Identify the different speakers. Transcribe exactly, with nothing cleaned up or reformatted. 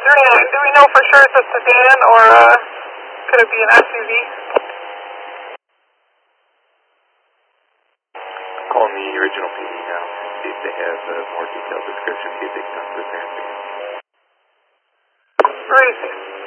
Speaker 1: thirty-nine. Do we know for sure it's a sedan or uh, could it be an S U V?
Speaker 2: Calling the original P D now. See if they have a more detailed description. See if they can come to the parents again.
Speaker 1: Racing.